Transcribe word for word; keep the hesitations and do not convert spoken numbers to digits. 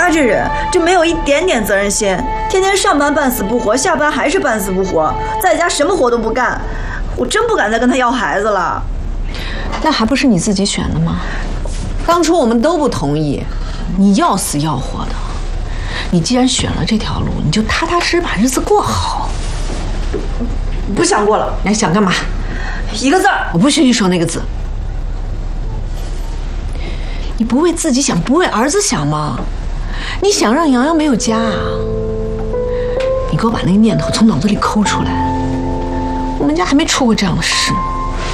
他这人就没有一点点责任心，天天上班半死不活，下班还是半死不活，在家什么活都不干。我真不敢再跟他要孩子了。 那还不是你自己选的吗？当初我们都不同意，你要死要活的。你既然选了这条路，你就踏踏实实把日子过好。 不想过了。 你想干嘛？ 一个字儿。 我不许你说那个字。你不为自己想，不为儿子想吗？你想让洋洋没有家啊？你给我把那个念头从脑子里抠出来。我们家还没出过这样的事。